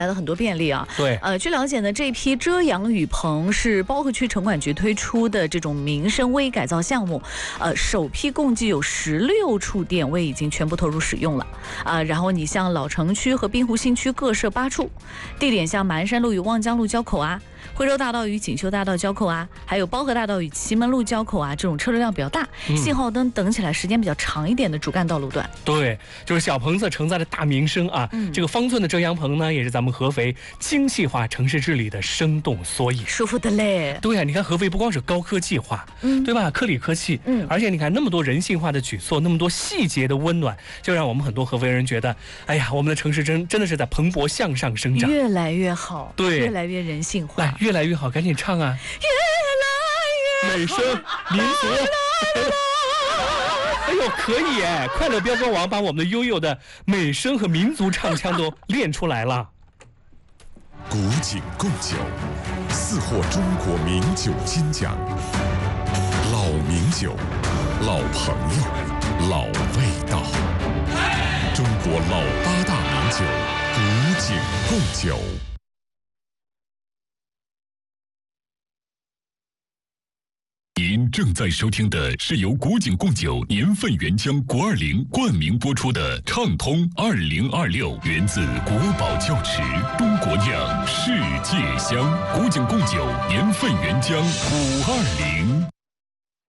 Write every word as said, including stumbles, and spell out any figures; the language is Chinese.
来了很多便利啊。 对， 呃，据了解呢，这批遮阳雨棚是包河区城管局推出的这种民生微改造项目，呃，首批共计有十六处店位已经全部投入使用了啊、呃。然后你像老城区和滨湖新区各设八处，地点像马鞍山路与望江路交口啊，惠州大道与锦绣大道交口啊，还有包河大道与祁门路交口啊，这种车流量比较大， 嗯、 信号灯等起来时间比较长一点的主干道路段。 对，就是小棚子承载的大民生啊。嗯、这个方寸的遮阳棚呢，也是咱们合肥精细化城市治理的生动缩影。 舒服的嘞。 对啊，你看合肥不光是高科技化， 嗯， 对吧？科里科气， 嗯， 而且你看那么多人性化的举措，那么多细节的温暖，就让我们很多合肥人觉得，哎呀，我们的城市真真的是在蓬勃向上生长， 越来越好， 对， 越来越人性化， 来，越来越好，赶紧唱啊！ 越来越美声民族。哎呦，可以哎！快乐飙歌王把我们的悠悠的美声和民族唱腔都练出来了。 古井贡酒，四获中国名酒金奖。老名酒，老朋友，老味道。中国老八大名酒，古井贡酒。您正在收听的是由古井贡酒年份原浆国二零冠名播出的《畅通二零二六》，源自国宝窖池，中国酿，世界香。古井贡酒年份原浆五二零。